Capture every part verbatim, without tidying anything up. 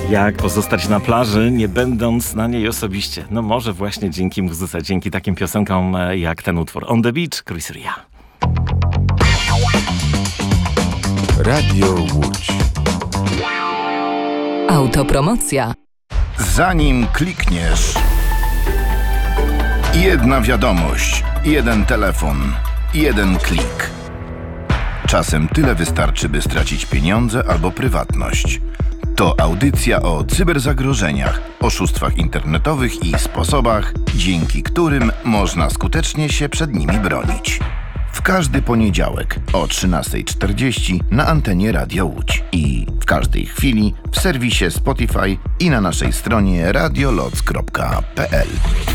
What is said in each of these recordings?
Jak pozostać na plaży, nie będąc na niej osobiście? No może właśnie dzięki muzyce, dzięki takim piosenkom jak ten utwór On the Beach, Chris Ria. Radio Łódź. Autopromocja. Zanim klikniesz, jedna wiadomość, jeden telefon, jeden klik. Czasem tyle wystarczy, by stracić pieniądze albo prywatność. To audycja o cyberzagrożeniach, oszustwach internetowych i sposobach, dzięki którym można skutecznie się przed nimi bronić. W każdy poniedziałek o trzynasta czterdzieści na antenie Radia Łódź i w każdej chwili w serwisie Spotify i na naszej stronie radioloc kropka p l.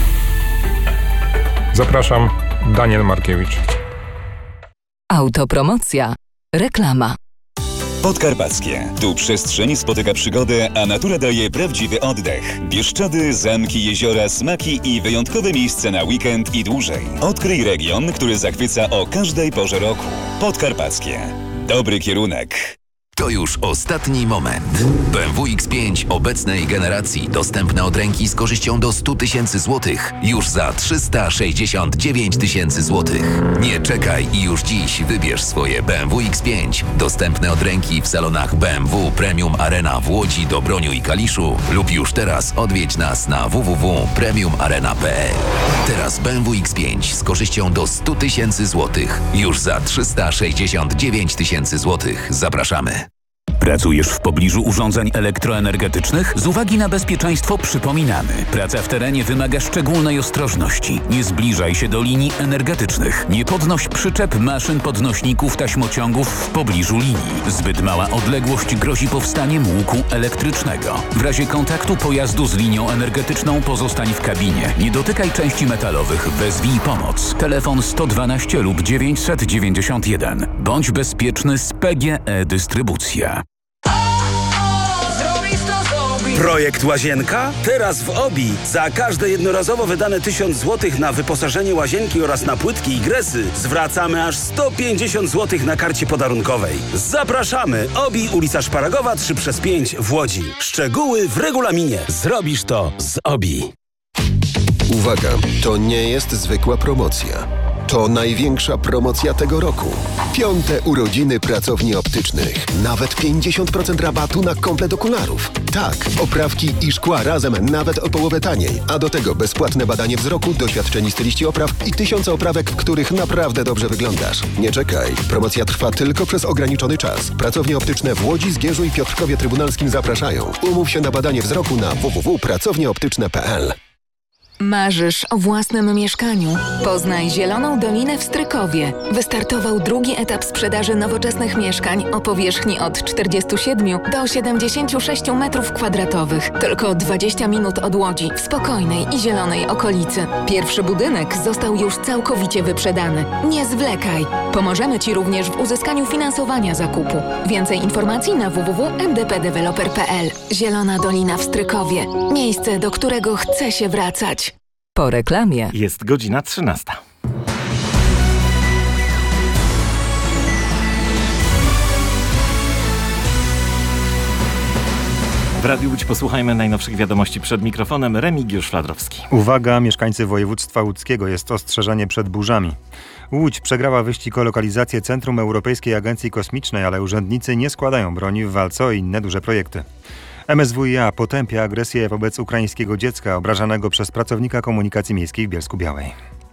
Zapraszam, Daniel Markiewicz. Autopromocja. Reklama. Podkarpackie. Tu przestrzeń spotyka przygodę, a natura daje prawdziwy oddech. Bieszczady, zamki, jeziora, smaki i wyjątkowe miejsce na weekend i dłużej. Odkryj region, który zachwyca o każdej porze roku. Podkarpackie. Dobry kierunek. To już ostatni moment. B M W X pięć obecnej generacji dostępne od ręki z korzyścią do sto tysięcy złotych już za trzysta sześćdziesiąt dziewięć tysięcy złotych. Nie czekaj i już dziś wybierz swoje B M W X pięć dostępne od ręki w salonach B M W Premium Arena w Łodzi, Dobroniu i Kaliszu lub już teraz odwiedź nas na w w w kropka premium arena kropka p l. Teraz B M W X pięć z korzyścią do sto tysięcy złotych już za trzysta sześćdziesiąt dziewięć tysięcy złotych. Zapraszamy. Pracujesz w pobliżu urządzeń elektroenergetycznych? Z uwagi na bezpieczeństwo przypominamy. Praca w terenie wymaga szczególnej ostrożności. Nie zbliżaj się do linii energetycznych. Nie podnoś przyczep, maszyn, podnośników, taśmociągów w pobliżu linii. Zbyt mała odległość grozi powstaniem łuku elektrycznego. W razie kontaktu pojazdu z linią energetyczną pozostań w kabinie. Nie dotykaj części metalowych. Wezwij pomoc. Telefon sto dwanaście lub dziewięćset dziewięćdziesiąt jeden. Bądź bezpieczny z P G E Dystrybucja. Projekt Łazienka? Teraz w Obi. Za każde jednorazowo wydane tysiąc złotych na wyposażenie łazienki oraz na płytki i gresy zwracamy aż sto pięćdziesiąt złotych na karcie podarunkowej. Zapraszamy! Obi, ulica Szparagowa trzy przez pięć w Łodzi. Szczegóły w regulaminie. Zrobisz to z Obi. Uwaga, to nie jest zwykła promocja. To największa promocja tego roku. Piąte urodziny pracowni optycznych. Nawet pięćdziesiąt procent rabatu na komplet okularów. Tak, oprawki i szkła razem nawet o połowę taniej. A do tego bezpłatne badanie wzroku, doświadczeni styliści opraw i tysiące oprawek, w których naprawdę dobrze wyglądasz. Nie czekaj. Promocja trwa tylko przez ograniczony czas. Pracownie optyczne w Łodzi, Zgierzu i Piotrkowie Trybunalskim zapraszają. Umów się na badanie wzroku na w w w kropka pracownie optyczne kropka p l. Marzysz o własnym mieszkaniu? Poznaj Zieloną Dolinę w Strykowie. Wystartował drugi etap sprzedaży nowoczesnych mieszkań o powierzchni od czterdziestu siedmiu do siedemdziesięciu sześciu metrów kwadratowych. Tylko dwadzieścia minut od Łodzi, w spokojnej i zielonej okolicy. Pierwszy budynek został już całkowicie wyprzedany. Nie zwlekaj. Pomożemy Ci również w uzyskaniu finansowania zakupu. Więcej informacji na w w w kropka m d p developer kropka p l. Zielona Dolina w Strykowie. Miejsce, do którego chce się wracać. Po reklamie jest godzina trzynasta. W Radiu Łódź posłuchajmy najnowszych wiadomości przed mikrofonem. Remigiusz Fladrowski. Uwaga, mieszkańcy województwa łódzkiego, jest ostrzeżenie przed burzami. Łódź przegrała wyścig o lokalizację Centrum Europejskiej Agencji Kosmicznej, ale urzędnicy nie składają broni w walce o inne duże projekty. M S W i A potępia agresję wobec ukraińskiego dziecka obrażanego przez pracownika komunikacji miejskiej w Bielsku-Białej.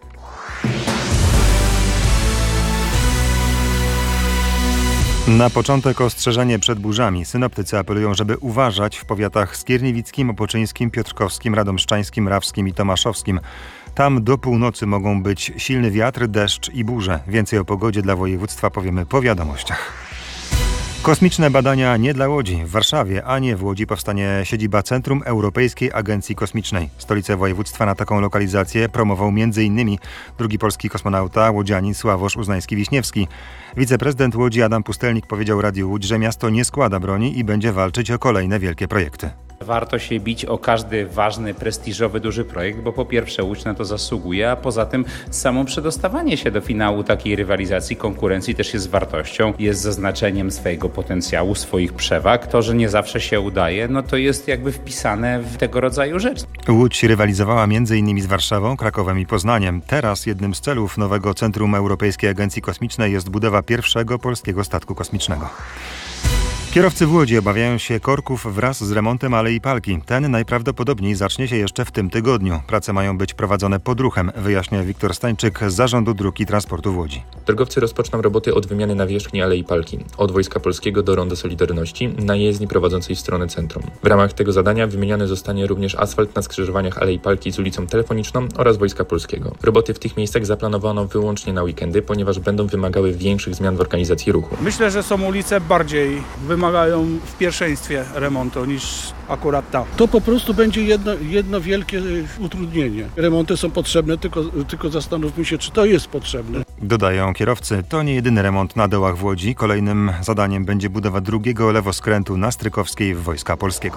Na początek ostrzeżenie przed burzami. Synoptycy apelują, żeby uważać w powiatach skierniewickim, opoczyńskim, piotrkowskim, radomszczańskim, rawskim i tomaszowskim. Tam do północy mogą być silny wiatr, deszcz i burze. Więcej o pogodzie dla województwa powiemy po wiadomościach. Kosmiczne badania nie dla Łodzi. W Warszawie, a nie w Łodzi powstanie siedziba Centrum Europejskiej Agencji Kosmicznej. Stolicę województwa na taką lokalizację promował m.in. drugi polski kosmonauta, łodzianin Sławosz Uznański-Wiśniewski. Wiceprezydent Łodzi Adam Pustelnik powiedział Radiu Łódź, że miasto nie składa broni i będzie walczyć o kolejne wielkie projekty. Warto się bić o każdy ważny, prestiżowy, duży projekt, bo po pierwsze Łódź na to zasługuje, a poza tym samo przedostawanie się do finału takiej rywalizacji, konkurencji też jest wartością, jest zaznaczeniem swojego potencjału, swoich przewag. To, że nie zawsze się udaje, no to jest jakby wpisane w tego rodzaju rzecz. Łódź rywalizowała między innymi z Warszawą, Krakowem i Poznaniem. Teraz jednym z celów nowego Centrum Europejskiej Agencji Kosmicznej jest budowa pierwszego polskiego statku kosmicznego. Kierowcy w Łodzi obawiają się korków wraz z remontem Alei Palki. Ten najprawdopodobniej zacznie się jeszcze w tym tygodniu. Prace mają być prowadzone pod ruchem, wyjaśnia Wiktor Stańczyk z Zarządu Dróg i Transportu w Łodzi. Drogowcy rozpoczną roboty od wymiany nawierzchni Alei Palki, od Wojska Polskiego do Ronda Solidarności na jezdni prowadzącej w stronę centrum. W ramach tego zadania wymieniany zostanie również asfalt na skrzyżowaniach Alei Palki z ulicą Telefoniczną oraz Wojska Polskiego. Roboty w tych miejscach zaplanowano wyłącznie na weekendy, ponieważ będą wymagały większych zmian w organizacji ruchu. Myślę, że są ulice bardziej wymagają w pierwszeństwie remontu niż akurat ta. To po prostu będzie jedno, jedno wielkie utrudnienie. Remonty są potrzebne, tylko, tylko zastanówmy się, czy to jest potrzebne. Dodają kierowcy, to nie jedyny remont na dołach w Łodzi. Kolejnym zadaniem będzie budowa drugiego lewoskrętu na Strykowskiej w Wojska Polskiego.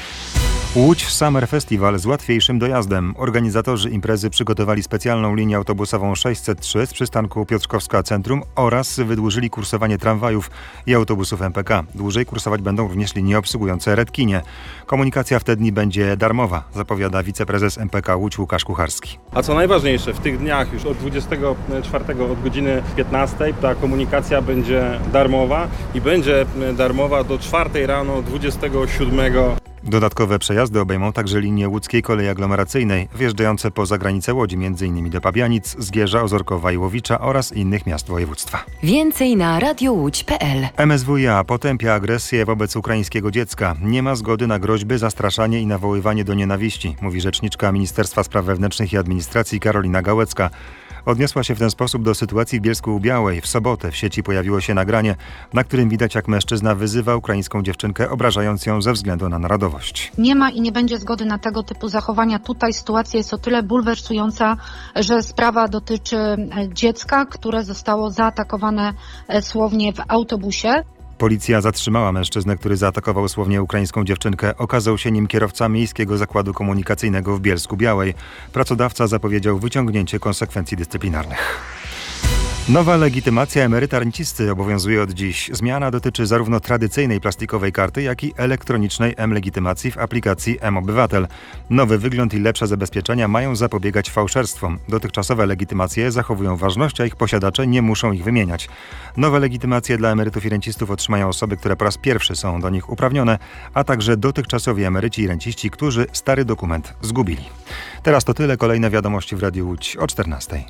Łódź Summer Festival z łatwiejszym dojazdem. Organizatorzy imprezy przygotowali specjalną linię autobusową sześćset trzy z przystanku Piotrkowska Centrum oraz wydłużyli kursowanie tramwajów i autobusów M P K. Dłużej kursować będą również linie obsługujące Redkinie. Komunikacja w te dni będzie darmowa, zapowiada wiceprezes M P K Łódź Łukasz Kucharski. A co najważniejsze, w tych dniach już od dwudziestego czwartego od godziny piętnastej ta komunikacja będzie darmowa i będzie darmowa do czwartej rano dwudziestego siódmego. Dodatkowe przejazdy obejmą także linie łódzkiej kolei aglomeracyjnej, wjeżdżające poza granicę Łodzi, m.in. do Pabianic, Zgierza, Ozorkowa i Łowicza oraz innych miast województwa. Więcej na radiowódź kropka p l. M S W iA potępia agresję wobec ukraińskiego dziecka. Nie ma zgody na groźby, zastraszanie i nawoływanie do nienawiści, mówi rzeczniczka Ministerstwa Spraw Wewnętrznych i Administracji Karolina Gałecka. Odniosła się w ten sposób do sytuacji w Bielsku-Białej. W sobotę w sieci pojawiło się nagranie, na którym widać, jak mężczyzna wyzywa ukraińską dziewczynkę, obrażając ją ze względu na narodowość. Nie ma i nie będzie zgody na tego typu zachowania. Tutaj sytuacja jest o tyle bulwersująca, że sprawa dotyczy dziecka, które zostało zaatakowane słownie w autobusie. Policja zatrzymała mężczyznę, który zaatakował słownie ukraińską dziewczynkę. Okazał się nim kierowca Miejskiego Zakładu Komunikacyjnego w Bielsku-Białej. Pracodawca zapowiedział wyciągnięcie konsekwencji dyscyplinarnych. Nowa legitymacja emeryta rencisty obowiązuje od dziś. Zmiana dotyczy zarówno tradycyjnej plastikowej karty, jak i elektronicznej m-legitymacji w aplikacji M-Obywatel. Nowy wygląd i lepsze zabezpieczenia mają zapobiegać fałszerstwom. Dotychczasowe legitymacje zachowują ważność, a ich posiadacze nie muszą ich wymieniać. Nowe legitymacje dla emerytów i rencistów otrzymają osoby, które po raz pierwszy są do nich uprawnione, a także dotychczasowi emeryci i renciści, którzy stary dokument zgubili. Teraz to tyle. Kolejne wiadomości w Radiu Łódź o czternastej.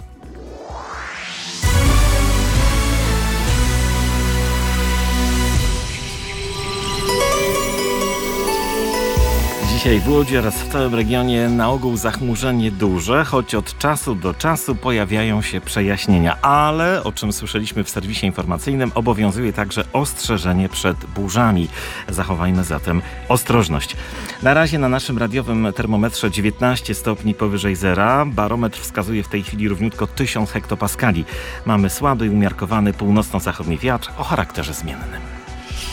Dzisiaj w Łodzi oraz w całym regionie na ogół zachmurzenie duże, choć od czasu do czasu pojawiają się przejaśnienia. Ale, o czym słyszeliśmy w serwisie informacyjnym, obowiązuje także ostrzeżenie przed burzami. Zachowajmy zatem ostrożność. Na razie na naszym radiowym termometrze dziewiętnaście stopni powyżej zera. Barometr wskazuje w tej chwili równiutko tysiąc hektopaskali. Mamy słaby, umiarkowany północno-zachodni wiatr o charakterze zmiennym.